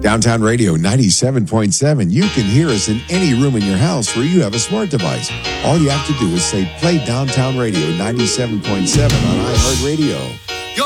Downtown Radio 97.7. You can hear us in any room in your house where you have a smart device. All you have to do is say, play Downtown Radio 97.7 on iHeartRadio.